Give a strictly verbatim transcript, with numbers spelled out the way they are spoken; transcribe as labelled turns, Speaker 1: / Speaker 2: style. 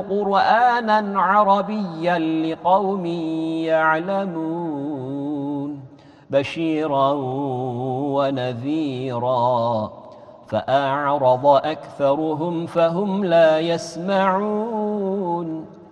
Speaker 1: قرآنا عربيا لقوم يعلمون بشيرا ونذيرا فأعرض أكثرهم فهم لا يسمعون